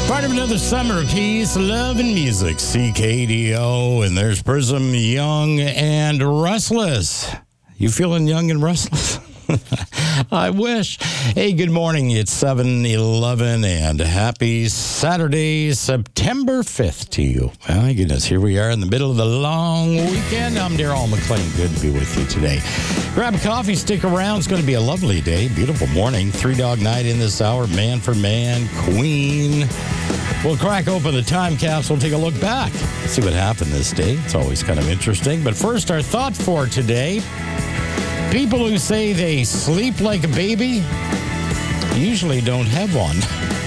Part of another summer of peace, love, and music. CKDO, and there's Prism, Young and Restless. You feeling young and restless? I wish. Hey, good morning. It's 7:11, and happy Saturday, September 5th to you. My goodness, here we are in the middle of the long weekend. I'm Darryl McLean. Good to be with you today. Grab a coffee, stick around. It's going to be a lovely day. Beautiful morning. Three Dog Night in this hour. Man for Man, Queen. We'll crack open the time capsule, take a look back, see what happened this day. It's always kind of interesting. But first, our thought for today. People who say they sleep like a baby usually don't have one.